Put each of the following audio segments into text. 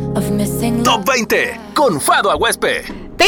Top 20 con Fado Aguespe.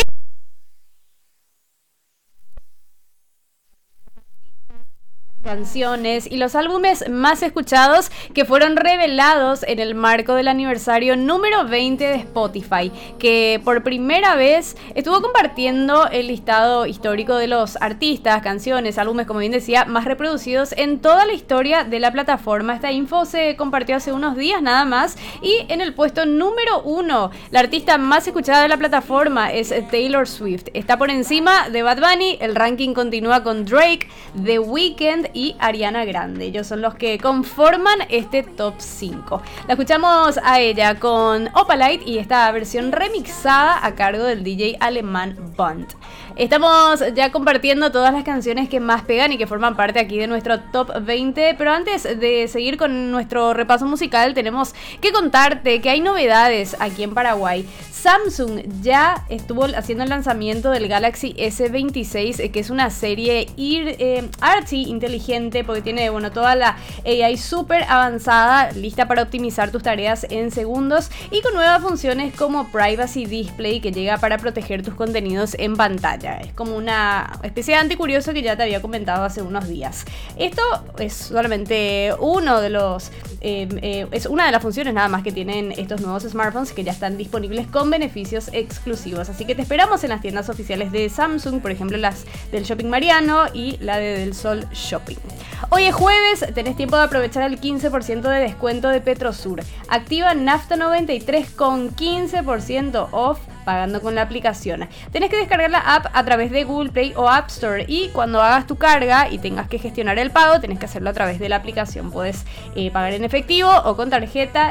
Canciones y los álbumes más escuchados que fueron revelados en el marco del aniversario número 20 de Spotify, que por primera vez estuvo compartiendo el listado histórico de los artistas, canciones, álbumes, como bien decía, más reproducidos en toda la historia de la plataforma. Esta info se compartió hace unos días nada más, y en el puesto número 1, la artista más escuchada de la plataforma es Taylor Swift. Está por encima de Bad Bunny. El ranking continúa con Drake, The Weeknd y Ariana Grande. Ellos son los que conforman este top 5. La escuchamos a ella con Opalite y esta versión remixada a cargo del DJ alemán Bond. Estamos ya compartiendo todas las canciones que más pegan y que forman parte aquí de nuestro top 20, pero antes de seguir con nuestro repaso musical tenemos que contarte que hay novedades aquí en Paraguay. Samsung ya estuvo haciendo el lanzamiento del Galaxy S26, que es una serie artsy inteligente, porque tiene toda la AI súper avanzada, lista para optimizar tus tareas en segundos, y con nuevas funciones como Privacy Display, que llega para proteger tus contenidos en pantalla. Es como una especie de anticurioso que ya te había comentado hace unos días. Esto es solamente uno de los es una de las funciones nada más que tienen estos nuevos smartphones, que ya están disponibles con beneficios exclusivos. Así que te esperamos en las tiendas oficiales de Samsung, por ejemplo las del Shopping Mariano y la de Del Sol Shopping. Hoy es jueves, tenés tiempo de aprovechar el 15% de descuento de Petrosur. Activa Nafta 93 con 15% off pagando con la aplicación. Tenés que descargar la app a través de Google Play o App Store, y cuando hagas tu carga y tengas que gestionar el pago, tenés que hacerlo a través de la aplicación. Podés pagar en efectivo o con tarjeta